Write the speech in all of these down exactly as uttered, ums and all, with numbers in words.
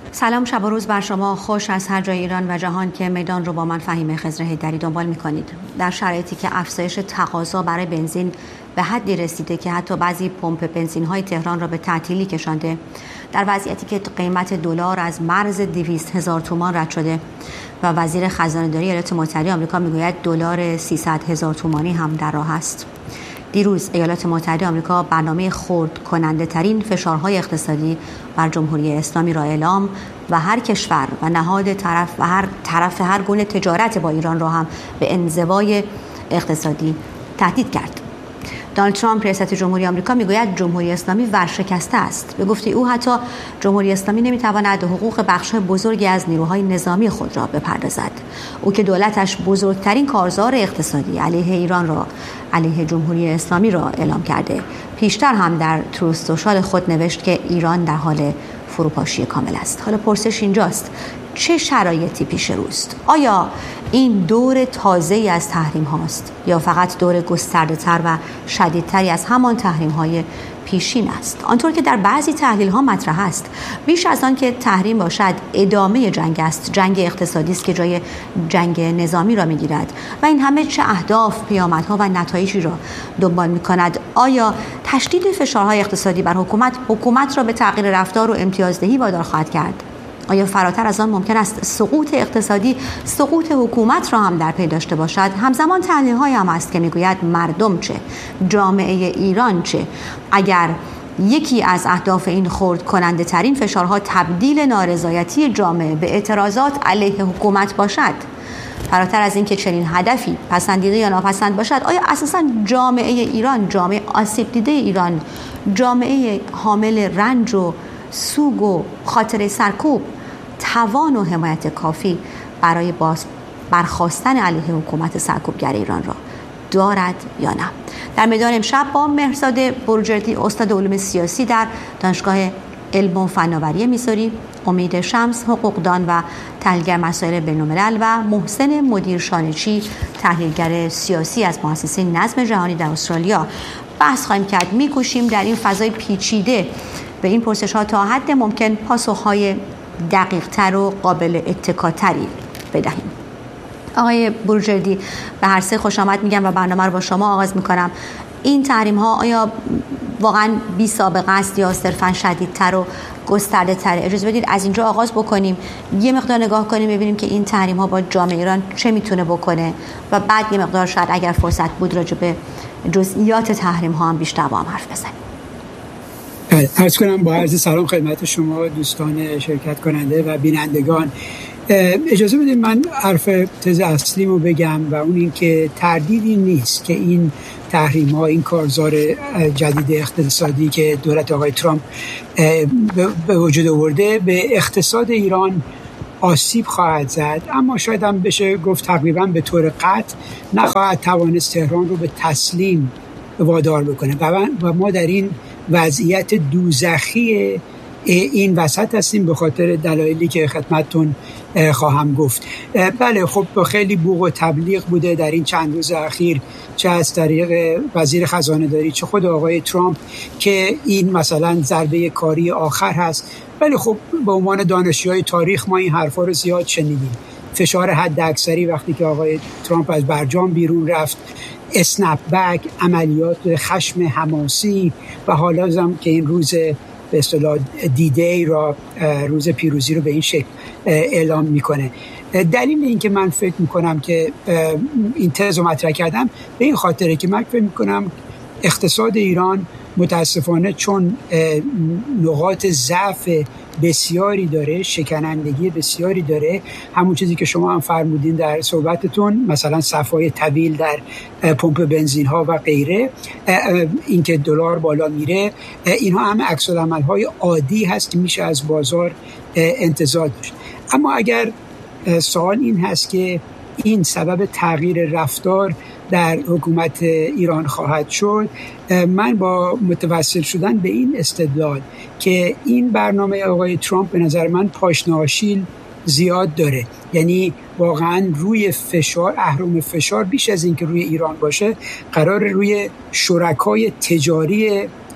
سلام، شب و روز بر شما خوش از هر جای ایران و جهان که میدان رو با من فهیم خضر حیدری دنبال می‌کنید. در شرایطی که افزایش تقاضا برای بنزین به حدی رسیده که حتی بعضی پمپ بنزین‌های تهران را به تعطیلی کشانده، در وضعیتی که قیمت دلار از مرز دویست هزار تومان رد شده و وزیر خزانه‌داری ایالات متحده آمریکا میگوید دلار سیصد هزار تومانی هم در راه است. دیروز ایالات متحده آمریکا برنامه خرد کننده ترین فشارهای اقتصادی بر جمهوری اسلامی را اعلام و هر کشور و نهاد طرف و هر طرف هر گونه تجارت با ایران را هم به انزوای اقتصادی تهدید کرد. دونالد ترامپ ریاست جمهوری آمریکا میگوید جمهوری اسلامی ورشکسته است. به گفته او حتی جمهوری اسلامی نمیتواند حقوق بخش‌های بزرگی از نیروهای نظامی خود را بپردازد. او که دولتش بزرگترین کارزار اقتصادی علیه ایران را علیه جمهوری اسلامی را اعلام کرده. پیشتر هم در تروث سوشال خود نوشت که ایران در حال فروپاشی کامل است. حالا پرسش اینجاست چه شرایطی پیش روست؟ آیا این دور تازه‌ای از تحریم هاست یا فقط دور گسترده تر و شدیدتری از همان تحریم های پیشین است؟ آنطور که در بعضی تحلیل ها مطرح است، بیش از آن که تحریم باشد ادامه جنگ است، جنگ اقتصادی است که جای جنگ نظامی را میگیرد و این همه چه اهداف، پیامدها و نتایجی را دنبال میکند. آیا تشدید فشارهای اقتصادی بر حکومت حکومت را به تغییر رفتار و امتیازدهی وادار خواهد کرد؟ آیا فراتر از آن ممکن است سقوط اقتصادی، سقوط حکومت را هم در پی داشته باشد؟ همزمان تحلیل‌هایی هم است که میگوید مردم چه، جامعه ایران چه اگر یکی از اهداف این خرد کننده ترین فشارها تبدیل نارضایتی جامعه به اعتراضات علیه حکومت باشد؟ فراتر از این که چنین هدفی پسندیده یا ناپسند باشد، آیا اساساً جامعه ایران، جامعه آسیب دیده ایران، جامعه حامل رنج و سوگ و خاطره سرکوب توان و حمایت کافی برای باز برخاستن علیه حکومت سرکوبگر ایران را دارد یا نه؟ در میدان امشب با مهرزاد بروجردی، استاد علوم سیاسی در دانشگاه علم و فناوری میسوری، امید شمس، حقوقدان و تحلیلگر مسائل بین‌الملل و محسن مدیر شانچی، تحلیلگر سیاسی از مؤسسه نظم جهانی در استرالیا بحث خواهیم کرد. می‌کوشیم در این فضای پیچیده به این پرسش‌ها تا حد ممکن پاسخ‌های دقیق‌تر و قابل اتکاتری بدهیم. آقای بروجردی، به هر سه خوش آمد میگم و برنامه رو با شما آغاز میکنم. این تحریم‌ها آیا واقعاً بی سابقه است یا صرفاً شدیدتر و گسترده تر؟ اجازه بدید از اینجا آغاز بکنیم، یه مقدار نگاه کنیم ببینیم که این تحریم‌ها با جامعه ایران چه میتونه بکنه و بعد یه مقدار شاید اگر فرصت بود راجع به جزئیات تحریم‌ها هم بیشتر با هم حرف بزنیم. عرض کنم با عرض سلام خدمت شما دوستان شرکت کننده و بینندگان. اجازه بدید من حرف تز اصلیمو بگم و اون این که تردیدی نیست که این تحریم ها، این کارزار جدید اقتصادی که دولت آقای ترامپ به وجود آورده به اقتصاد ایران آسیب خواهد زد، اما شاید هم بشه گفت تقریبا به طور قطع نخواهد توانست تهران رو به تسلیم وادار بکنه و ما در این وضعیت دوزخی این وسط هستیم به خاطر دلایلی که خدمتتون خواهم گفت. بله، خب خیلی بوق و تبلیغ بوده در این چند روز اخیر، چه از طریق وزیر خزانه‌داری چه خود آقای ترامپ، که این مثلا ضربه کاری آخر هست. ولی خب به عنوان دانشجوی تاریخ ما این حرفا رو زیاد شنیدیم. فشار حد اکثری وقتی که آقای ترامپ از برجام بیرون رفت، اسنپ بک، عملیات خشم حماسی و حالا هم که این روز به اصطلاح دیدی را، روز پیروزی رو به این شکل اعلام میکنه. دلیل این که من فکر میکنم که این تز رو مطرح کردم به این خاطره که من فکر میکنم اقتصاد ایران متاسفانه چون نقاط ضعف بسیاری داره، شکنندگی بسیاری داره، همون چیزی که شما هم فرمودین در صحبتتون، مثلا صفای طویل در پمپ بنزین ها و غیره، اینکه دلار بالا میره، اینها هم عکس العمل های عادی هست که میشه از بازار انتظار داشت. اما اگر سوال این هست که این سبب تغییر رفتار در حکومت ایران خواهد شد، من با متوسل شدن به این استدلال که این برنامه آقای ترامپ به نظر من پاشنه‌آشیل زیاد داره، یعنی واقعا روی فشار، اهرم فشار بیش از این که روی ایران باشه، قرار روی شرکای تجاری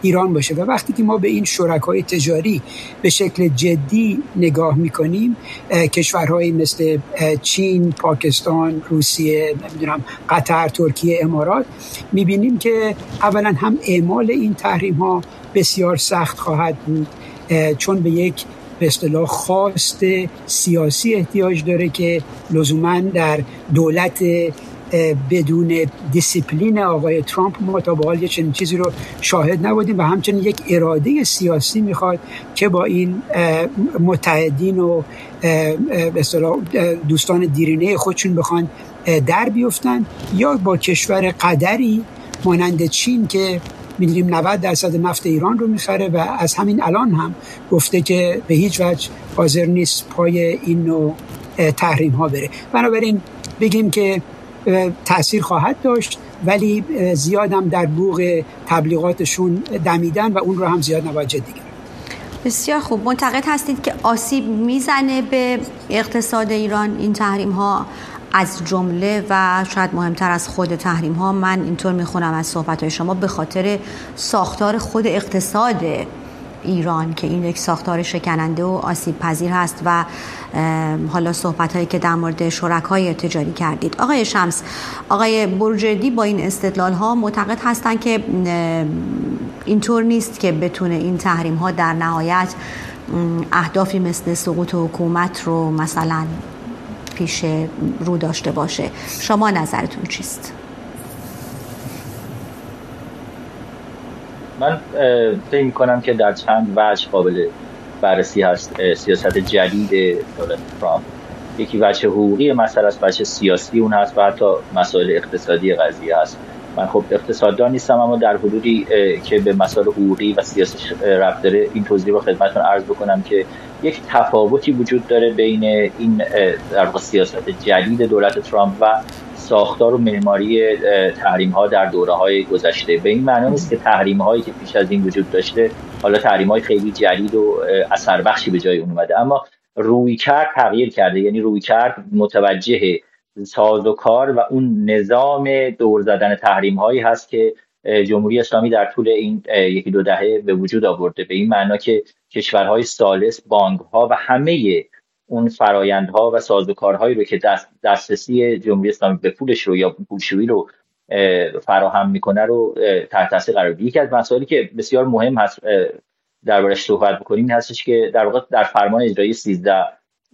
ایران باشه. و وقتی که ما به این شرکای تجاری به شکل جدی نگاه میکنیم، کشورهایی مثل چین، پاکستان، روسیه، نمیدونم قطر، ترکیه، امارات، میبینیم که اولا هم اعمال این تحریم ها بسیار سخت خواهد بود، چون به یک به اصطلاح خواست سیاسی احتیاج داره که لزوما در دولت بدون دیسیپلین آقای ترامپ ما تا به حال چنین چیزی رو شاهد نبودیم، و همچنین یک اراده سیاسی میخواد که با این متحدین و به اصطلاح دوستان دیرینه خودشون بخوان در بیفتن، یا با کشور قدری مانند چین که می‌دونیم نود درصد نفت ایران رو می‌خره و از همین الان هم گفته که به هیچ وجه حاضر نیست پای این نوع تحریم ها بره. بنابراین بگیم که تأثیر خواهد داشت، ولی زیاد هم در بوق تبلیغاتشون دمیدن و اون رو هم زیاد نباید جدی گرفت. بسیار خوب. معتقد هستید که آسیب میزنه به اقتصاد ایران این تحریم ها، از جمله و شاید مهمتر از خود تحریم ها، من اینطور میخونم از صحبت های شما، به خاطر ساختار خود اقتصاد ایران که این یک ساختار شکننده و آسیب پذیر هست، و حالا صحبت هایی که در مورد شرکای تجاری کردید. آقای شمس، آقای بروجردی با این استدلال ها معتقد هستند که اینطور نیست که بتونه این تحریم ها در نهایت اهدافی مثل سقوط حکومت رو مثلا پیش رو داشته باشه. شما نظرتون چیست؟ من فکر می‌کنم که در چند وجه قابل بررسی هست سیاست جدید دولت ترامپ. یکی وجه حقوقی مسئله است، وجه سیاسی اون هست، و حتی مسائل اقتصادی قضیه هست. من خب اقتصاددان نیستم، اما در حدودی که به مسائل حقوقی و سیاسی ربط داره این توضیح رو خدمتتون عرض بکنم که یک تفاوتی وجود داره بین این در واقع سیاست جدید دولت ترامپ و ساختار و معماری تحریم ها در دوره های گذشته. به این معنی نیست که تحریم هایی که پیش از این وجود داشته حالا تحریم های خیلی جدید و اثر بخشی به جای اون اومده، اما رویکرد تغییر کرده. یعنی رویکرد متوجه سازوکار و اون نظام دور زدن تحریم هایی هست که جمهوری اسلامی در طول این یکی دو دهه به وجود آورده. به این معنی که کشورهای ثالث، بانک‌ها و همه اون فرایندها و سازوکارهایی رو که دست دسترسی جمهوری اسلامی به پولش رو یا پولشویی رو فراهم میکنه رو تحت تاثیر قرار میده. یکی از مسائلی که بسیار مهم هست دربارش صحبت بکنیم این هستش که در واقع در فرمان اجرایی سیزده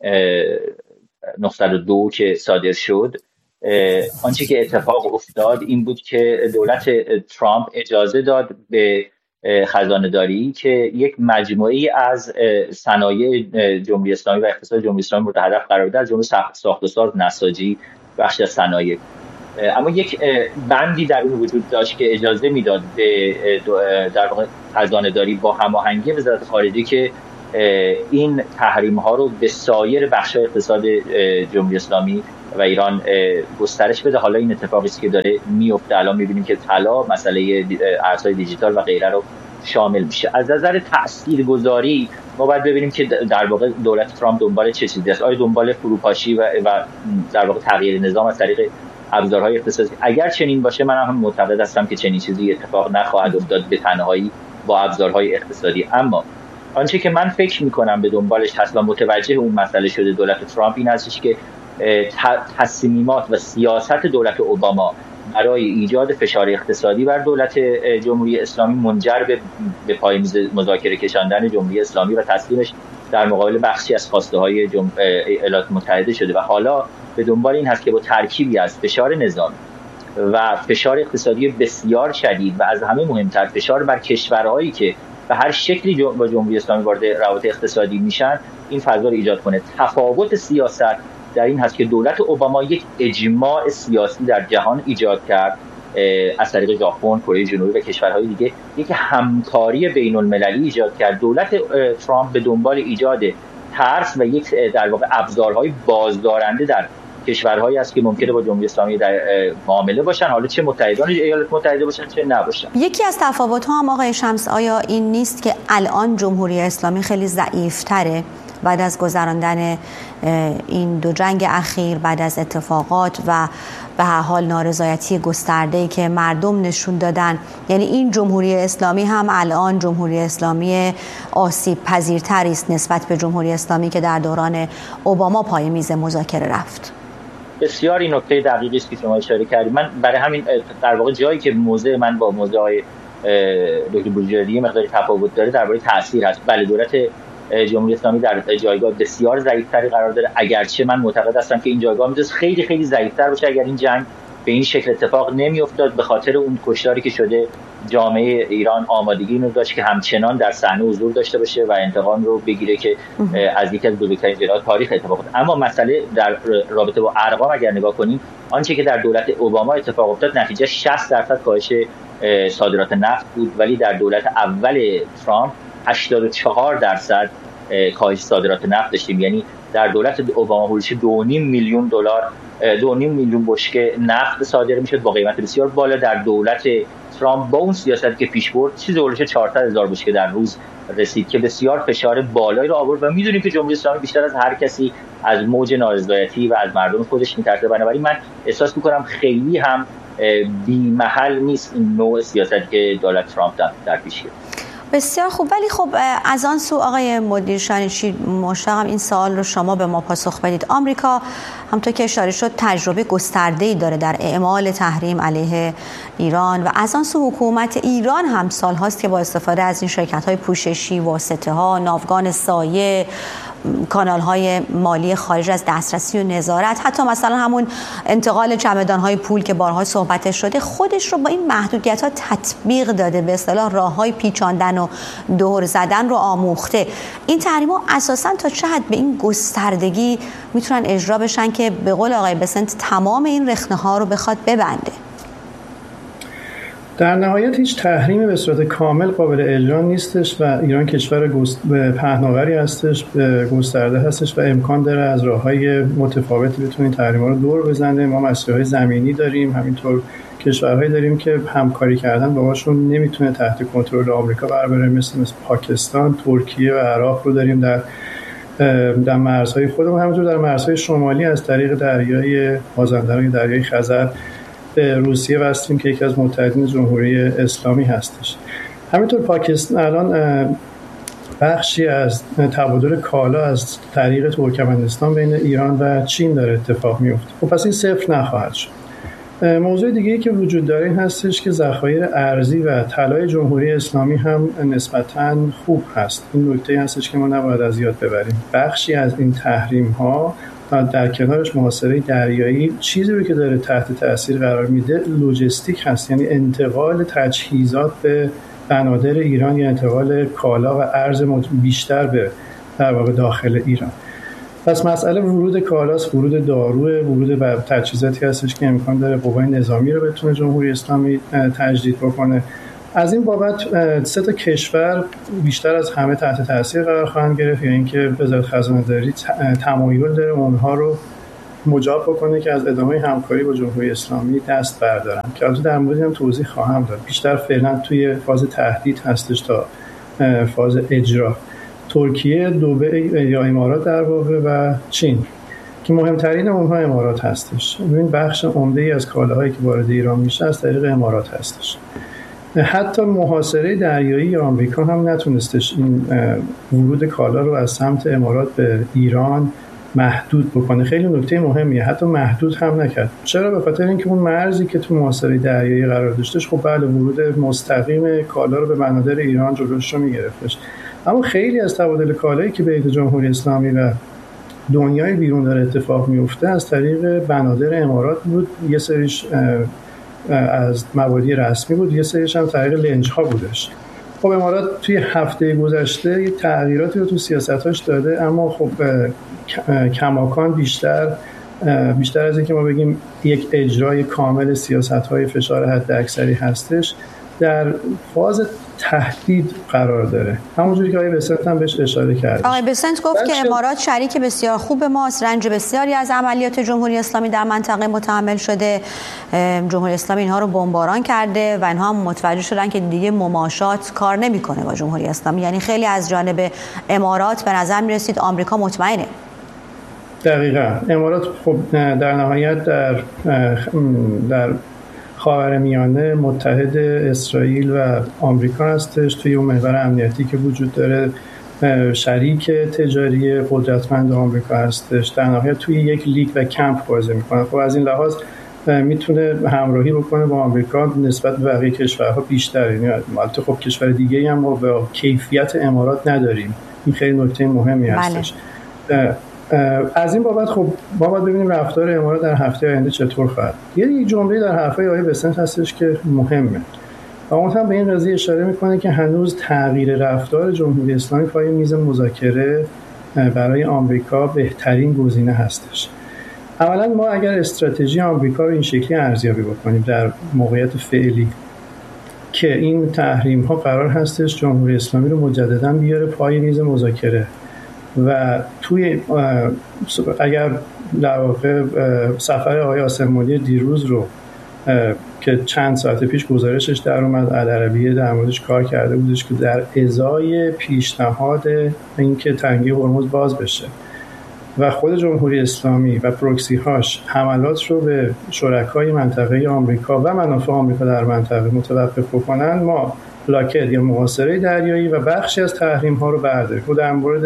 نقطه دو که صادر شد، آنچه که اتفاق افتاد این بود که دولت ترامپ اجازه داد به خزانه‌داری که یک مجموعه‌ای از صنایع جمهوری اسلامی و اقتصاد جمهوری اسلامی مورد هدف قرار بده، از جمله ساخت و ساز، نساجی، بخش از صنایع. اما یک بندی در اون وجود داشت که اجازه میداد به در واقع خزانه‌داری با هماهنگی وزارت خارجه که این تحریم ها رو به سایر بخش‌های اقتصاد جمهوری اسلامی و ایران گسترش بده. حالا این اتفاقی است که داره میفته. الان می‌بینیم که طلا، مسئله ارزهای دیجیتال و غیره رو شامل میشه. از نظر تاثیرگذاری ما باید ببینیم که در واقع دولت ترامپ دنبال چه چیزی است. آیا دنبال فروپاشی و, و در واقع تغییر نظام از طریق ابزارهای اقتصادی؟ اگر چنین باشه من هم معتقد هستم که چنین چیزی اتفاق نخواهد افتاد به تنهایی با ابزارهای اقتصادی. اما آنچه که من فکر میکنم به دنبالش هست و متوجه اون مسئله شده دولت ترامپ این هستش که تصمیمات و سیاست دولت اوباما برای ایجاد فشار اقتصادی بر دولت جمهوری اسلامی منجر به به پای میز مذاکره کشاندن جمهوری اسلامی و تسلیمش در مقابل بخشی از خواسته های جم... ایالات متحده شده و حالا به دنبال این هست که با ترکیبی از فشار نظامی و فشار اقتصادی بسیار شدید و از همه مهمتر فشار بر کشورهایی که به هر شکلی با جمهوری اسلامی وارد روابط اقتصادی میشن این فضا رو ایجاد کنه. تفاوت سیاست در این هست که دولت اوباما یک اجماع سیاسی در جهان ایجاد کرد از طریق ژاپن، کره جنوبی و کشورهای دیگه، یک همکاری بین المللی ایجاد کرد. دولت ترامپ به دنبال ایجاد ترس و یک در واقع ابزارهای بازدارنده در کشورهایی است که ممکنه با جمهوری اسلامی در معامله باشن، حالا چه متحدان ایالات متحده باشن چه نباشن. یکی از تفاوت‌ها هم آقای شمس آیا این نیست که الان جمهوری اسلامی خیلی ضعیف‌تره بعد از گذراندن این دو جنگ اخیر، بعد از اتفاقات و به هر حال نارضایتی گسترده‌ای که مردم نشون دادن، یعنی این جمهوری اسلامی هم الان جمهوری اسلامی آسیب پذیرتری است نسبت به جمهوری اسلامی که در دوران اوباما پای میز مذاکره رفت. بسیار این نکته دقیقی است که شما اشاره کردید. من برای همین در واقع جایی که موضع من با موضع های دکتر بروجردی مقداری تفاوت داره درباره تاثیر هست. بله، دولت جمهوری اسلامی در جایگاه بسیار ضعیف‌تری قرار داره، اگرچه من معتقد هستم که این جایگاه میتونه خیلی خیلی ضعیف‌تر باشه اگر این جنگ به این شکل اتفاق نمیافتاد. به خاطر اون کشتاری که شده جامعه ایران آمادگی اینو داشت که همچنان در صحنه حضور داشته باشه و انتقام رو بگیره که از یکی از بزرگترین جنایات تاریخ اتفاق افتاد. اما مسئله در رابطه با ارقام اگر نگاه کنیم، آنچه که در دولت اوباما اتفاق افتاد نتیجه شصت درصد کاهش صادرات نفت بود، ولی در دولت اول ترامپ هشتاد و چهار درصد کاهش صادرات نفت داشتیم. یعنی در دولت اوباما حدود دو و نیم میلیون دلار دو و نیم میلیون بشکه نفت صادر میشد با قیمت بسیار بالا. در دولت ترامپ با اون سیاستی که پیش برد چیزی حدود چهارصد هزار بشکه در روز رسید که بسیار فشار بالایی رو آورد و میدونیم که جمهوری اسلامی بیشتر از هر کسی از موج نارضایتی و از مردم خودش میترسه. بنابراین من احساس میکنم خیلی هم بی محل نیست این نوع سیاستی که دولت ترامپ در پیش گرفت. بسیار خوب، ولی خب از آن سو آقای مدیر شانشی مشتاقم این سوال رو شما به ما پاسخ بدید. آمریکا همونطور که اشاره شد تجربه گسترده‌ای داره در اعمال تحریم علیه ایران و از آن سو حکومت ایران هم سال هاست که با استفاده از این شرکت‌های پوششی، واسطه‌ها، ناوگان سایه، کانال‌های مالی خارج از دسترسی و نظارت، حتی مثلا همون انتقال چمدان‌های پول که بارها صحبتش شده، خودش رو با این محدودیت‌ها تطبیق داده، به اصطلاح راه‌های پیچاندن و دور زدن رو آموخته. این تحریم‌ها اساساً تا چه حد به این گستردگی میتونن اجرا بشن که به قول آقای بسنت تمام این رخنه‌ها رو بخواد ببنده؟ در نهایت هیچ تحریمی به صورت کامل قابل اجرا نیستش و ایران کشور گست... پهناوری هستش، گسترده هستش و امکان داره از راه‌های متفاوتی بتونه تحریم‌ها رو دور بزنه. ما مسئله‌های زمینی داریم، همینطور کشورهایی داریم که همکاری کردن باهاشون نمیتونه تحت کنترل آمریکا قرار بره، مثل مثل پاکستان، ترکیه و عراق رو داریم در در مرزهای خودمون. همینطور در مرزهای شمالی از طریق دریای مازندران، دریای خزر روسیه وصلیم که یکی از متحدین جمهوری اسلامی هستش. همینطور پاکستان الان بخشی از تبادل کالا از طریق ترکمنستان بین ایران و چین داره اتفاق میفته. خب پس این صفر نخواهد شد. موضوع دیگه‌ای که وجود داره این هستش که ذخایر ارزی و طلای جمهوری اسلامی هم نسبتاً خوب هست. این نکته هستش که ما نباید از یاد ببریم. بخشی از این تحریم‌ها و در کنارش محاصره دریایی چیزی رو که داره تحت تأثیر قرار میده لوجستیک هست، یعنی انتقال تجهیزات به بنادر ایران یا انتقال کالا و ارز بیشتر به در واقع داخل ایران. پس مسئله ورود کالاست، ورود داروه، ورود به تجهیزاتی هستش که امکان داره قوای نظامی رو بتونه جمهوری اسلامی تجدید بکنه. از این بابت سه تا کشور بیشتر از همه تحت تاثیر قرار خواهند گرفت، یا اینکه وزارت خزانه داری تمایل داره اونها رو مجاب بکنه که از ادامه همکاری با جمهوری اسلامی دست بردارن، که البته در موردش هم توضیح خواهم داد. بیشتر فعلا توی فاز تهدید هستش تا فاز اجرا. ترکیه، دبی یا امارات در واقع و چین که مهمترین اونها امارات هستش. این بخش عمده‌ای از کالاهایی که وارد ایران میشه از طریق امارات هستش. حتی محاصره دریایی آمریکا هم نتونستش این ورود کالا رو از سمت امارات به ایران محدود بکنه. خیلی نکته مهمیه، حتی محدود هم نکرد. چرا؟ به خاطر اینکه اون مرزی که تو محاصره دریایی قرار داشتش خب بله ورود مستقیم کالا رو به بنادر ایران جلوش رو میگرفتش. اما خیلی از تبادل کالایی که بین جمهوری اسلامی و دنیای بیرون داره اتفاق میفته از طریق بنادر امارات بود. یه سریش از مبادی رسمی بود، یه سریش هم طریق لنج ها بودش. خب امارات توی هفته گذشته یه تغییراتی رو تو سیاستاش داده، اما خب کماکان بیشتر بیشتر از اینکه ما بگیم یک اجرای کامل سیاست‌های فشار حداکثری هستش، در فاز تهدید قرار داره. همونجوری که آقای بسنت هم بهش اشاره کرد. آقای بسنت گفت که امارات شریک بسیار خوب ماست، رنج بسیاری از عملیات جمهوری اسلامی در منطقه متحمل شده، جمهوری اسلامی اینها رو بمباران کرده و اینها هم متوجه شدن که دیگه مماشات کار نمیکنه با جمهوری اسلامی. یعنی خیلی از جانب امارات به نظر میرسید آمریکا مطمئنه. دقیقاً امارات خب در نهایت در در خاورمیانه متحد اسرائیل و آمریکا هستش، توی اون محور امنیتی که وجود داره شریک تجاری قدرتمند آمریکا هستش، در نهایت توی یک لیگ و کمپ بازی میکنه. خب از این لحاظ میتونه همراهی بکنه با آمریکا نسبت به بقیه کشورها بیشتر. یعنی البته خب کشور دیگه‌ای هم ما به کیفیت امارات نداریم، این خیلی نکته مهمی هستش. بله. از این بابت خب ما باید ببینیم رفتار امارات در هفته آینده چطور خواهد. یه جمله در حرفای آقای بسنت هستش که مهمه و اون هم به این قضیه اشاره میکنه که هنوز تغییر رفتار جمهوری اسلامی پای میز مذاکره برای آمریکا بهترین گزینه هستش. اولا ما اگر استراتژی آمریکا رو این شکلی ارزیابی بکنیم در موقعیت فعلی که این تحریم ها قرار هستش جمهوری اسلامی رو مجددا بیاره پای میز مذاکره و توی اگر در واقع سفر آقای آسمانی دیروز رو که چند ساعت پیش گزارشش در اومد، العربیه در موردش کار کرده بودش که در ازای پیشنهاد اینکه تنگی هرمز باز بشه و خود جمهوری اسلامی و پروکسی هاش حملات رو به شرکای منطقه آمریکا و منافع آمریکا در منطقه متوقف بکنن، ما بلاکد یا محاصره دریایی و بخشی از تحریم ها رو برداریم. و در مورد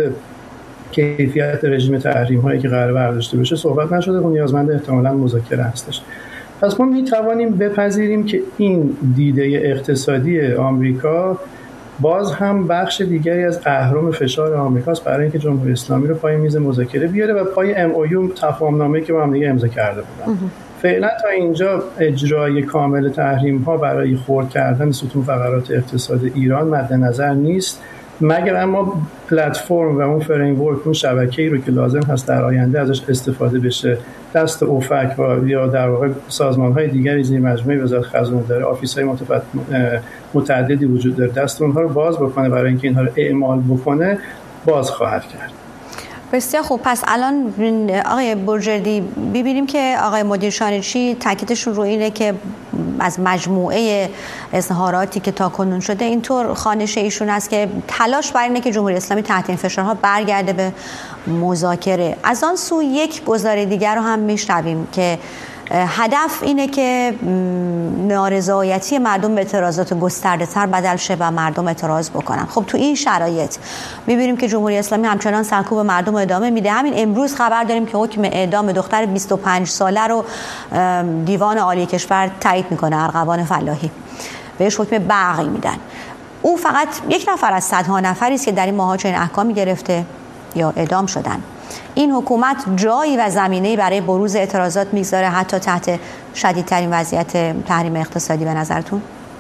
کیفیت رژیم تحریم هایی که قرار برداشته بشه صحبت نشده و نیازمند احتمالاً مذاکره هستش. پس ما می توانیم بپذیریم که این دیده اقتصادی آمریکا باز هم بخش دیگری از اهرم فشار آمریکاست برای اینکه جمهوری اسلامی رو پای میز مذاکره بیاره و پای ام او یو تفاهم‌نامه‌ای که با هم دیگه امضا کرده بودن. فعلا تا اینجا اجرای کامل تحریم ها برای خرد کردن ستون فقرات اقتصاد ایران مد نظر نیست، مگر اما پلتفرم و اون فریم ورک، اون شبکه‌ای رو که لازم هست در آینده ازش استفاده بشه دست اوفک و یا در واقع سازمان‌های دیگری زیر مجموعه وزارت خزانه داره، آفیس‌های متعددی وجود داره، دست اونها رو باز بکنه برای اینکه اینها رو اعمال بکنه، باز خواهد کرد. بسیار خوب. پس الان آقای برجردی ببینیم که آقای مدیر شانچی تاکیدشون رو اینه که از مجموعه اظهاراتی که تاکنون شده اینطور خوانش ایشون است که تلاش بر اینه که جمهوری اسلامی تحت این فشارها برگرده به مذاکره. از آن سو یک گزاره دیگر رو هم میشنویم که هدف اینه که نارضایتی مردم به اعتراضات گسترده تر بدل شه و مردم اعتراض بکنن. خب تو این شرایط میبینیم که جمهوری اسلامی همچنان سرکوب مردم ادامه میده. همین امروز خبر داریم که حکم اعدام دختر بیست و پنج ساله رو دیوان عالی کشور تایید میکنه، ارغوان فلاحی بهش حکم برقی میدن. او فقط یک نفر از صدها نفری است که در این ماه‌ها چنین احکامی گرفته یا اعدام شدن. این حکومت جایی و زمینه‌ای برای بروز اعتراضات میگذاره حتی تحت شدیدترین وضعیت تحریم اقتصادی به نظرتون؟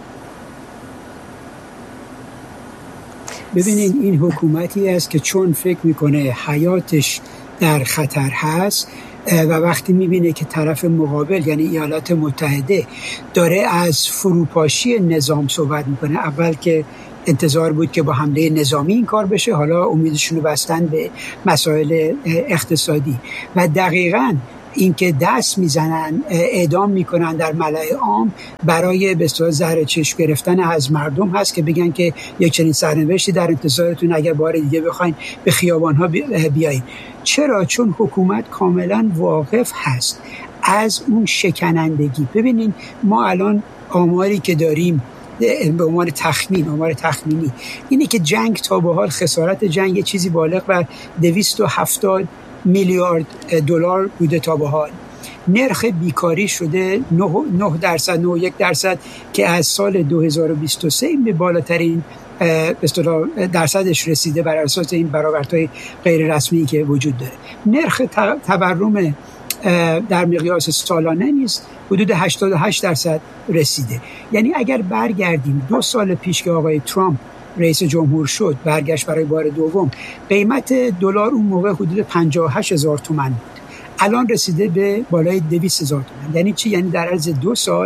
ببینید این حکومتی است که چون فکر میکنه حیاتش در خطر هست و وقتی میبینه که طرف مقابل یعنی ایالات متحده داره از فروپاشی نظام صحبت میکنه، اول که انتظار بود که با حمله نظامی این کار بشه، حالا امیدشون رو بستن به مسائل اقتصادی و دقیقاً اینکه دست میزنن اعدام میکنن در ملأ عام برای به اصطلاح زهر چشم گرفتن از مردم هست که بگن که یک چنین سرنوشتی در انتظارتون اگر بار دیگه بخواین به خیابان‌ها بیایید. چرا؟ چون حکومت کاملا واقف هست از اون شکنندگی. ببینین ما الان آماری که داریم به عنوان تخمین، آمار تخمینی اینه که جنگ تا به حال خسارت جنگ یه چیزی بالغ بر دویست و هفتاد میلیارد دلار بوده تا به حال. نرخ بیکاری شده نه درصد، نه و یک درصد که از سال دو هزار و بیست و سه به بالاترین به اصطلاح درصدش رسیده بر اساس این برآوردهای غیر رسمی که وجود داره. نرخ تورم در مقیاس سالانه نیست حدود هشتاد و هشت درصد رسیده. یعنی اگر برگردیم دو سال پیش که آقای ترامپ رئیس جمهور شد، برگشت برای بار دوم، قیمت دلار اون موقع حدود پنجاه و هشت هزار تومان بود، الان رسیده به بالای دویست هزار تومان. یعنی چی؟ یعنی در عرض دو سال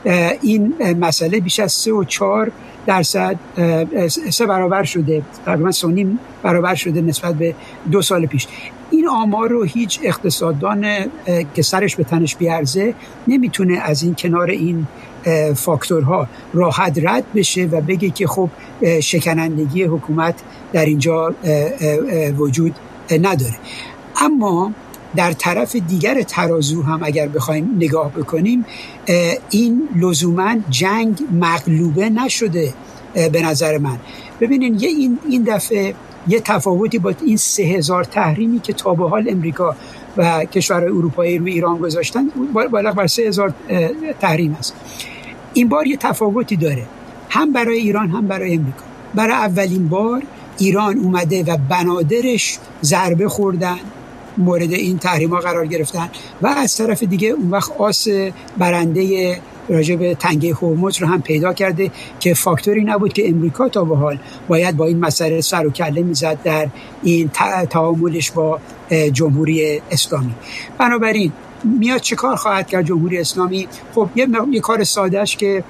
این مسئله بیش از سه و چهار درصد سه برابر شده، تقریبا سه و نیم برابر شده نسبت به دو سال پیش. این آمار رو هیچ اقتصاددان که سرش به تنش بیارزه نمیتونه از این کنار این فاکتورها راحت رد بشه و بگه که خب شکنندگی حکومت در اینجا وجود نداره. اما در طرف دیگر ترازو هم اگر بخوایم نگاه بکنیم، این لزوما جنگ مغلوبه نشده به نظر من. ببینین یه این این دفعه یه تفاوتی با این سه هزار تحریمی که تا به حال امریکا و کشورهای اروپایی روی ایران گذاشتن بالغ بر سه هزار تحریم است. این بار یه تفاوتی داره، هم برای ایران هم برای امریکا. برای اولین بار ایران اومده و بنادرش ضربه خوردن، مورد این تحریم‌ها قرار گرفتن، و از طرف دیگه اون وقت آس برنده راجع به تنگه هرمز رو هم پیدا کرده که فاکتوری نبود که امریکا تا به حال باید با این مسئله سر و کله میزد در این تعاملش با جمهوری اسلامی. بنابراین میاد چه کار خواهد کرد جمهوری اسلامی؟ خب یه, یه کار سادهش که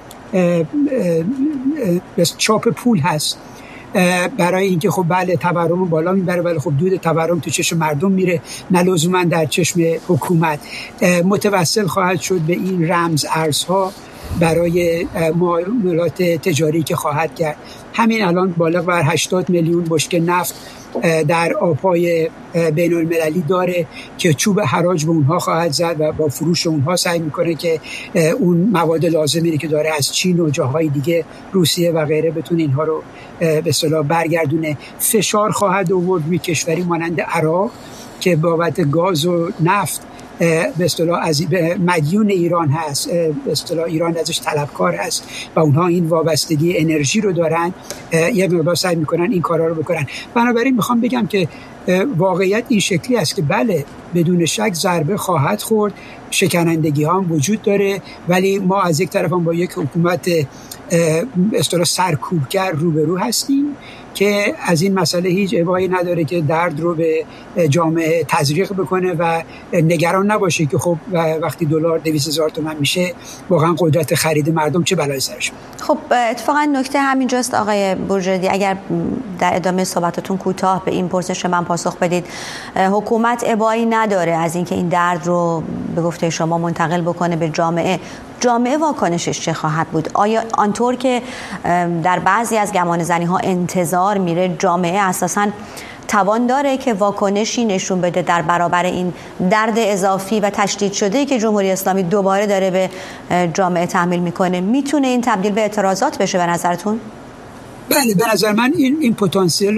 بس چاپ پول هست برای اینکه خب بله تورم بالا میبره، ولی خب دود تورم تو چشم مردم میره، نه لزوما در چشم حکومت. متوسل خواهد شد به این رمز ارزها برای معاملات تجاری که خواهد کرد. همین الان بالغ بر هشتاد میلیون بشکه نفت در آبهای بین المللی داره که چوب حراج به اونها خواهد زد و با فروش اونها سعی میکنه که اون مواد لازمی که داره از چین و جاهای دیگه، روسیه و غیره، بتونه اینها رو به اصطلاح برگردونه. فشار خواهد آورد روی کشوری مانند عراق که بابت گاز و نفت به اصطلاح از مدیون ایران هست، به اصطلاح ایران ازش طلبکار هست و اونها این وابستگی انرژی رو دارن، یه مقدار سعی میکنن این کارا رو بکنن. بنابراین میخوام بگم که واقعیت این شکلی است که بله بدون شک ضربه خواهد خورد، شکنندگی ها هم وجود داره، ولی ما از یک طرف هم با یک حکومت به اصطلاح سرکوبگر روبرو هستیم که از این مسئله هیچ ابایی نداره که درد رو به جامعه تزریق بکنه و نگران نباشه که خب وقتی دلار دویست هزار تومان میشه واقعا قدرت خرید مردم چه بلایی سرش میاد. خب اتفاقا نکته همینجاست آقای برجردی، اگر در ادامه صحبتاتون کوتاه به این پرسش من پاسخ بدید. حکومت ابایی نداره از اینکه این درد رو به گفته شما منتقل بکنه به جامعه. جامعه واکنشش چه خواهد بود؟ آیا آنطور که در بعضی از گمانه‌زنی ها انتظار میره، جامعه اساساً توان داره که واکنشی نشون بده در برابر این درد اضافی و تشدید شده که جمهوری اسلامی دوباره داره به جامعه تحمیل میکنه؟ میتونه این تبدیل به اعتراضات بشه به نظرتون؟ بله، به نظر من این این پتانسیل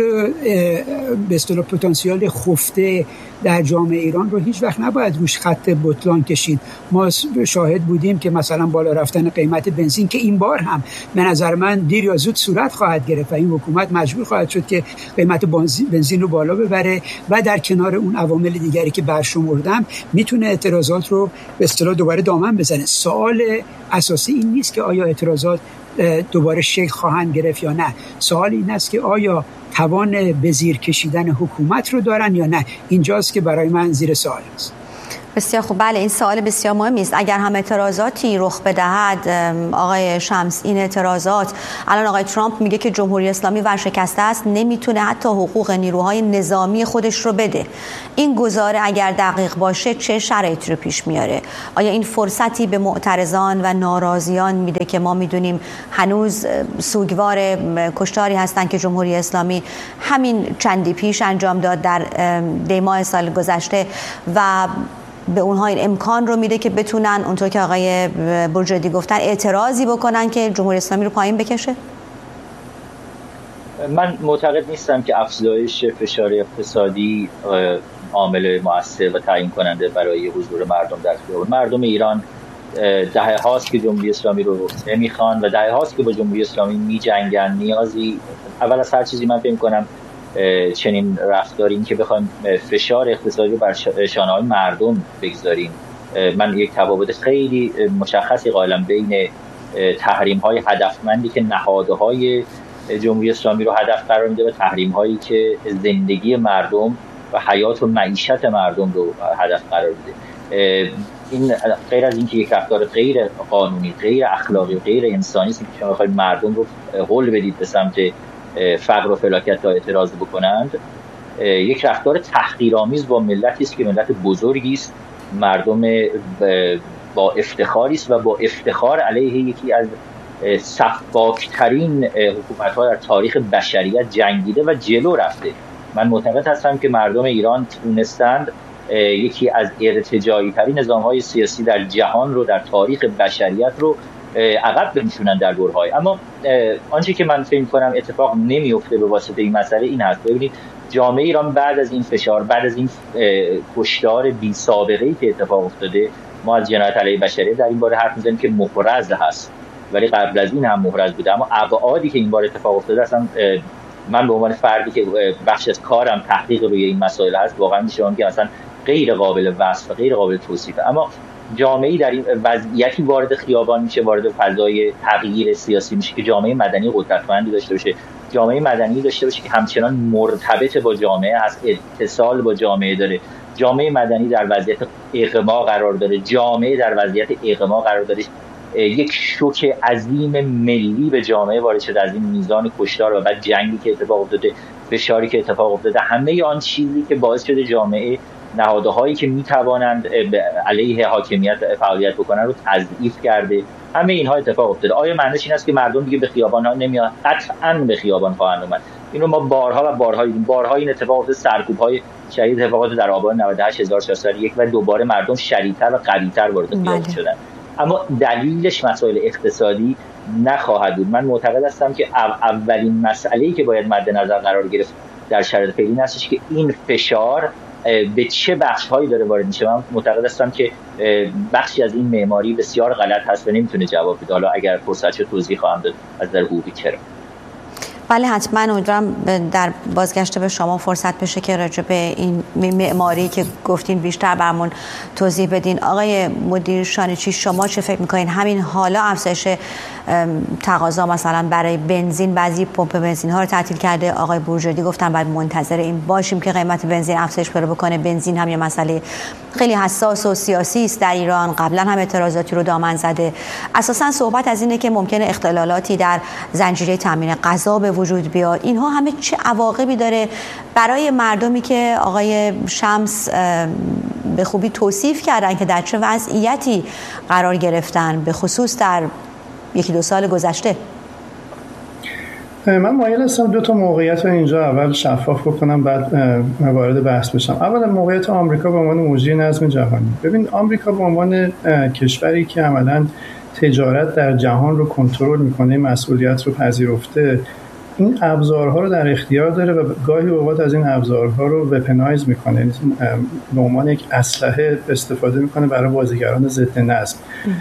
به اصطلاح پتانسیل خفته در جامعه ایران رو هیچ وقت نباید روش خط بطلان کشید. ما شاهد بودیم که مثلا بالا رفتن قیمت بنزین که این بار هم به نظر من دیر یا زود صورت خواهد گرفت و این حکومت مجبور خواهد شد که قیمت بنزین رو بالا ببره و در کنار اون عوامل دیگری که برشمردم میتونه اعتراضات رو به اصطلاح دوباره دامن بزنه. سوال اساسی این نیست که آیا اعتراضات دوباره شکل خواهند گرفت یا نه. سوال این است که آیا توان به زیر کشیدن حکومت رو دارن یا نه. اینجاست که برای من زیر سوال است. بسیار خوب. بله، این سوال بسیار مهمی است. اگر هم اعتراضاتی رخ بدهد آقای شمس، این اعتراضات، الان آقای ترامپ میگه که جمهوری اسلامی ورشکسته است، نمیتونه حتی حقوق نیروهای نظامی خودش رو بده. این گزاره اگر دقیق باشه چه شرایطی رو پیش میاره؟ آیا این فرصتی به معترضان و ناراضیان میده که ما میدونیم هنوز سوگوار کشتاری هستن که جمهوری اسلامی همین چندی پیش انجام داد در دی ماه سال گذشته و به اونها این امکان رو میده که بتونن اونطور که آقای برجردی گفتن اعتراضی بکنن که جمهوری اسلامی رو پایین بکشه؟ من معتقد نیستم که افزایش فشار اقتصادی عامل مؤثر و تعیین کننده برای حضور مردم در خیابان. مردم ایران دهه هاست که جمهوری اسلامی رو نمیخوان و دهه هاست که با جمهوری اسلامی میجنگن. نیازی اول از هر چیزی من فکر کنم چنین رفتاری این که بخوایم فشار اقتصادی رو بر شانه‌های مردم بگذاریم. من یک تفاوت خیلی مشخصی قائلم بین تحریم‌های هدفمندی که نهادهای جمهوری اسلامی رو هدف قرار میده و تحریم‌هایی که زندگی مردم و حیات و معیشت مردم رو هدف قرار میده. این غیر از اینکه یک رفتار غیر قانونی، غیر اخلاقی و غیر انسانی است که شما بخواید مردم رو هول بدید به سمت فقر و فلاکت تا اعتراض بکنند، یک رفتار تحقیرآمیز با ملتی است که ملت بزرگی است، مردم با افتخاری است و با افتخار علیه یکی از سفاکترین حکومت‌ها در تاریخ بشریت جنگیده و جلو رفته. من معتقد هستم که مردم ایران تونستند یکی از ارتجاعی ترین نظام‌های سیاسی در جهان رو، در تاریخ بشریت رو عقب بنشونن در دورهای. اما آنچه که من فکر می‌کنم اتفاق نمی‌افته به واسطه این مسئله این هست. ببینید جامعه ایران بعد از این فشار، بعد از این کشتار بی سابقه‌ای که اتفاق افتاده، ما از جنایت علیه بشریت در این باره حرف می‌زنیم که محرز هست، ولی قبل از این هم محرز بوده. اما ابعادی که این بار اتفاق افتاده اصلا من به عنوان فردی که بخش از کارم تحقیق روی این مسائل هست، واقعا میشه اون که اصلا غیر قابل وصف و غیر قابل توصیفه. اما جامعه‌ای در این وضعیتی وارد خیابان میشه، وارد فضای تغییر سیاسی میشه که جامعه مدنی قدرتمندی داشته باشه، جامعه مدنی داشته باشه که همچنان مرتبط با جامعه هست، اتصال با جامعه داره، جامعه مدنی در وضعیت اغما قرار داره، جامعه در وضعیت اغما قرار داره، یک شوک عظیم ملی به جامعه وارد شده از این میزان کشتار و بعد جنگی که اتفاق افتاده، فشاری که اتفاق افتاده، همه آن چیزی که باعث شده جامعه نهادهایی که میتوانند علیه حاکمیت فعالیت بکنن رو تضعیف کرده. همه اینها اتفاق افتاده. آیا معنیش این است که مردم دیگه به خیابان‌ها نمیان؟ قطعاً به خیابان خواهند اومد. اینو ما بارها و بارها دیدیم. بارها این اتفاق افتاده، سرکوب‌های شدید اتفاقات در آبان نود و هشت هزار و چهارصد و یک و دوباره مردم شریک‌تر و قوی‌تر وارد خیابان شدن. اما دلیلش مسائل اقتصادی نخواهد بود. من معتقد هستم که اولین مسئله‌ای که باید مد نظر قرار گرفت در شرایط فعلی هستش که این فشار به چه بخش‌هایی داره وارد میشه. من معتقد هستم که بخشی از این معماری بسیار غلط هست و نمیتونه جواب بده. حالا اگر فرصت شد توضیح خواهم داد از نظر حقوقی چرا. بله حتما. امیدوارم در بازگشت به شما فرصت بشه که راجع به این معماری که گفتین بیشتر برامون توضیح بدین. آقای مدیر شانچی، شما چه فکر میکنین؟ همین حالا افزایش تقاضا مثلا برای بنزین، بعضی پمپ بنزین ها رو تعطیل کرده، آقای بورژردی گفتن باید منتظر این باشیم که قیمت بنزین افزایش پیدا بکنه. بنزین هم یه مسئله خیلی حساس و سیاسی است در ایران، قبلا هم اعتراضاتی رو دامن زده. اساسا صحبت از اینه که ممکنه اختلالاتی در زنجیره تامین غذا به وجود بیاد. اینها همه چه عواقبی داره برای مردمی که آقای شمس به خوبی توصیف کردن که در چه وضعیتی قرار گرفتن، به خصوص در یکی دو سال گذشته؟ من مایل هستم دو تا موقعیت رو اینجا اول شفاف بکنم، بعد وارد بحث بشم. اول موقعیت آمریکا به عنوان مجری نظم جهانی. ببین آمریکا به عنوان کشوری که عملاً تجارت در جهان رو کنترل میکنه، مسئولیت رو پذیرفته، این ابزارها رو در اختیار داره و گاهی اوقات از این ابزارها رو وپنایز میکنه، به عنوان یک اسلحه استفاده میکنه برای بازیگران ضد نظم.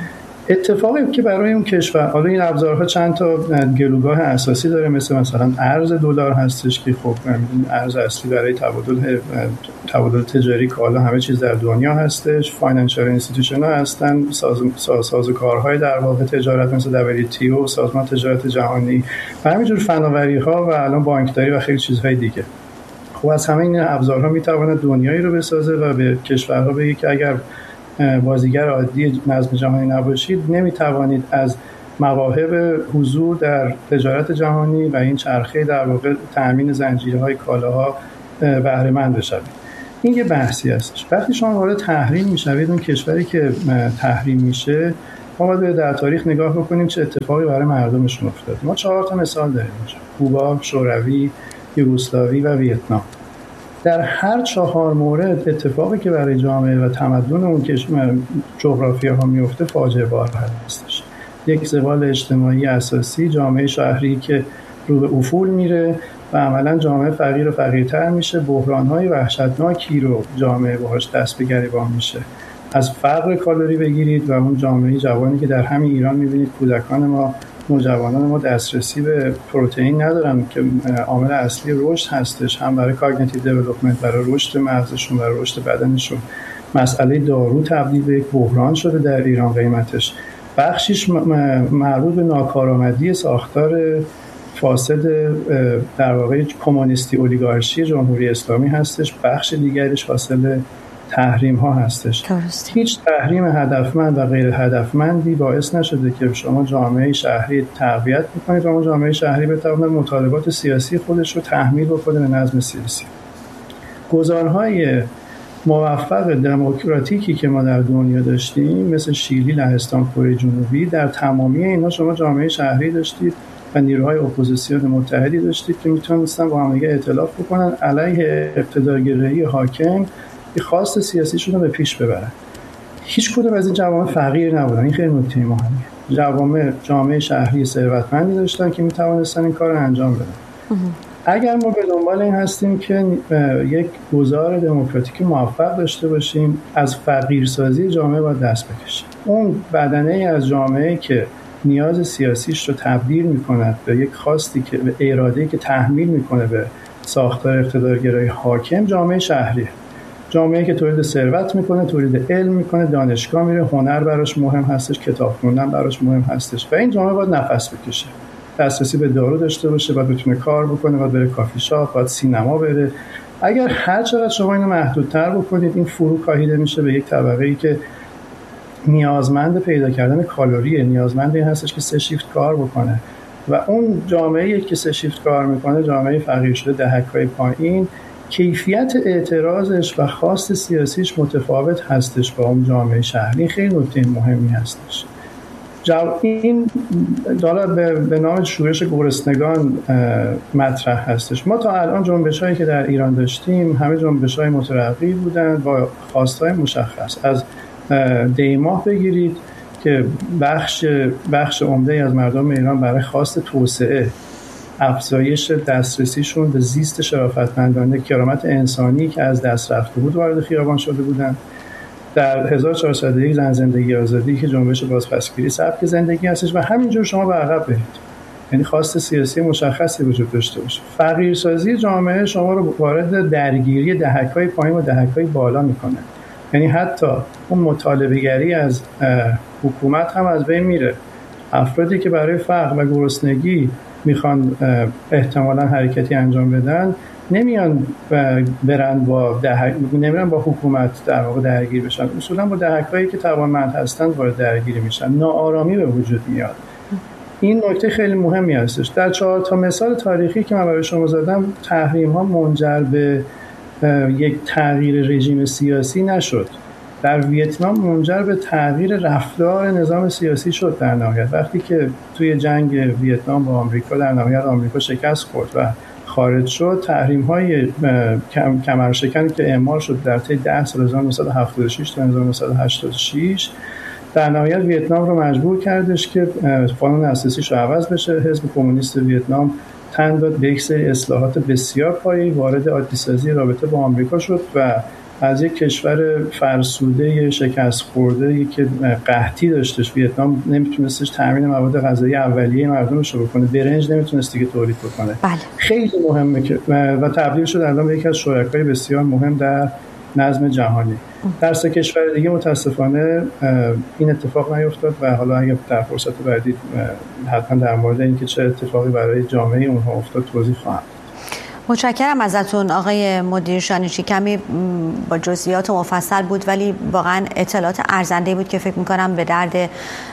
اتفاقی که برای اون کشور، حالا این ابزارها چند تا گلوگاه اساسی داره، مثل مثلا ارز دلار هستش که خب ارز اصلی برای تبادل تبادل تجاری کالا همه چیز در دنیا هستش. فاینانشال اینستیتوشن ها هستن، ساز سازوکارهای در واقع تجارت مثل دبلیو تی او، سازمان تجارت جهانی و همینجور فناوری ها و الان بانکداری و خیلی چیزهای دیگه. خب از همه این ابزارها میتواند دنیایی رو بسازه و به کشورها بگه که اگر بازیگر عادی نظم جهانی نباشید نمیتوانید از مواهب حضور در تجارت جهانی و این چرخه در واقع تأمین زنجیرهای کالاها بهره مند بشوید. این یه بحثی هستش. وقتی شما وارد تحریم میشوید، اون کشوری که تحریم میشه ما باید در تاریخ نگاه بکنیم چه اتفاقی برای مردمشون افتاد. ما چهار تا مثال داریم اینجا: کوبا، شوروی، یوگسلاوی و ویتنام. در هر چهار مورد اتفاقی که برای جامعه و تمدن اون کشور جغرافیاها میفته فاجعه بار هستش. یک زوال اجتماعی اساسی، جامعه شهری که رو به افول میره و عملا جامعه فقیر و فقیرتر میشه، بحران‌های وحشتناکی رو جامعه باهاش دست به گریبان میشه. از فقر کالری بگیرید و اون جامعه جوانی که در همین ایران میبینید کودکان ما، نوجوانان ما دسترسی به پروتئین ندارن که عامل اصلی رشد هستش، هم برای کاگنیتیو دیولپمنت، برای رشد مغزشون، برای رشد بدنشون. مسئله دارو تبدیل به یک بحران شده در ایران قیمتش. بخشیش مربوط به ناکارآمدی ساختار فاسد در واقع کمونیستی اولیگارشی جمهوری اسلامی هستش، بخش دیگرش حاصل تحریم ها هستش. درست. هیچ تحریم هدفمند و غیر هدفمندی باعث نشده که شما جامعه شهری تقویت بکنید و اون جامعه شهری بتواند مطالبات سیاسی خودش رو تحمیل بکنه به نظم سیاسی. گزارهای موفق دموکراتیکی که ما در دنیا داشتیم مثل شیلی، لهستان، کره جنوبی، در تمامی اینا شما جامعه شهری داشتید و نیروهای اپوزیسیون متحدی داشتید که میتونستن با هم دیگه ائتلاف بکنن علیه اقتدارگرایی حاکم که خواست سیاسیشون رو به پیش ببرن. هیچ کدوم از این جوامع فقیر نبودن. این خیلی نکته مهمه. جوامع جامعه شهری ثروتمندی داشتن که میتوانستن این کار رو انجام بدن. اگر ما به دنبال این هستیم که یک گذار دموکراتیک موفق داشته باشیم، از فقیرسازی جامعه باید دست بکشیم. اون بدنه از جامعه که نیاز سیاسیش رو تبدیل می‌کند به یک خواستی که به اراده‌ای که تحمیل می‌کنه به ساختار اقتدارگرای حاکم، جامعه شهریه. جامعه‌ای که تولید ثروت می‌کنه، تولید علم می‌کنه، دانشگاه میره، هنر براش مهم هستش، کتاب خوندن براش مهم هستش و این جامعه باید نفس بکشه. دسترسی به دارو داشته باشه، باید بتونه کار بکنه، باید بره کافی شاپ، باید سینما بره. اگر هر چقدر شما اینو محدودتر بکنید، این فرو کاهیده میشه به یک طبقه‌ای که نیازمند پیدا کردن کالریه، نیازمند این هستش که سه شیفت کار بکنه و اون جامعه‌ای که سه شیفت کار میکنه، جامعه فقیر شده، دهک‌های پایین، کیفیت اعتراضش و خواست سیاسیش متفاوت هستش با اون جامعه شهری. خیلی نکته مهمی هستش. این داره به, به نام شورش گرسنگان مطرح هستش. ما تا الان جنبش‌هایی که در ایران داشتیم همه جنبش‌های مترقی بودن با خواست‌های مشخص. از دیماه بگیرید که بخش بخش عمده از مردم ایران برای خواست توسعه، افزایش دسترسیشون به زیست شرافتمندانه، کرامت انسانی که از دست رفته بود وارد خیابان شده بودن. در هزار و چهارصد و یک زن زندگی آزادی که جنبش بازپسگیری سبک زندگی هستش و همینجور شما به عقب برید. یعنی خواست سیاسی مشخصی وجود داشته باشه. فقیرسازی جامعه شما رو وارد درگیری دهک‌های پایین و دهک‌های بالا میکنه. یعنی حتی اون مطالبه‌گری از حکومت هم از بین میره. افرادی که برای فقر و گرسنگی میخوان احتمالاً حرکتی انجام بدن نمیان برن با دهک، نمیان با حکومت در واقع درگیر بشن، اصولا با دهک‌هایی که توانمند هستند وارد درگیری میشن، ناآرامی به وجود میاد. این نکته خیلی مهمی هستش. در چهار تا مثال تاریخی که من برای شما زدم، تحریم ها منجر به یک تغییر رژیم سیاسی نشد. در ویتنام منجر به تغییر رفتار نظام سیاسی شد در نهایت. وقتی که توی جنگ ویتنام با آمریکا در نهایت آمریکا شکست خورد و خارج شد، تحریم‌های کمرشکنی که اعمال شد در طی ده سال هزار و نهصد و هفتاد و شش تا هزار و نهصد و هشتاد و شش در نهایت ویتنام رو مجبور کردش که قانون اساسیش رو عوض بشه. حزب کمونیست ویتنام تن داد به یک سری اصلاحات بسیار پایه‌ای، وارد عادی‌سازی رابطه با آمریکا شد و از یک کشور فرسوده شکست خورده‌ای که قحطی داشتش، ویتنام نمیتونستش تامین مواد غذایی اولیه مردمش رو بکنه، برنج نمیتونست دیگه تولید بکنه. بله. خیلی مهمه که و تبدیل شد الان به یکی از شرکای بسیار مهم در نظم جهانی. در سه کشور دیگه متاسفانه این اتفاق نیفتاد و حالا اگه در فرصت بعدی حتما در مورد اینکه چه اتفاقی برای جامعه اونها افتاد توضیح خواهم. متشکرم ازتون آقای مدیر شانشی. کمی با جزئیات مفصل بود ولی واقعا اطلاعات ارزنده بود که فکر میکنم به درد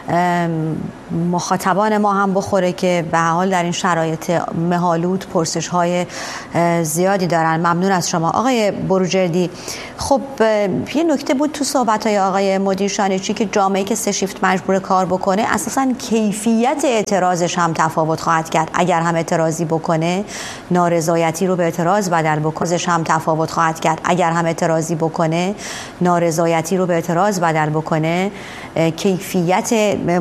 مخاطبان ما هم بخوره که به حال در این شرایط مه‌آلود پرسش های زیادی دارن. ممنون از شما آقای بروجردی. خب یه نکته بود تو صحبت های آقای مدیر شانشی که جامعه که سه شیفت مجبور کار بکنه اساساً کیفیت اعتراضش هم تفاوت خواهد کرد. اگر هم اعتراضی بکنه نارضایتی رو به اعتراض بدل بکنه هم تفاوت خواهد کرد. اگر هم اعتراضی بکنه نارضایتی رو به اعتراض بدل بکنه کیفیت